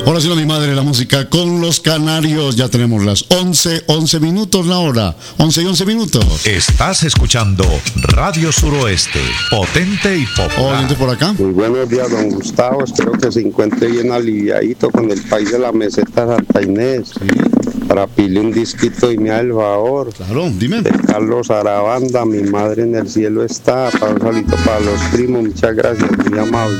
Oración a mi madre, la música con los canarios. Ya tenemos las 11 minutos la hora. 11 minutos. Estás escuchando Radio Suroeste, potente y popular. Oyente por acá. Muy buenos días, don Gustavo. Espero que se encuentre bien aliviadito con el país de la meseta Santa Inés. Sí. Para pedirle un disquito y me da el favor. Claro, dime. De Carlos Arabanda, mi madre en el cielo está. Para un salito para los primos, muchas gracias, muy amable.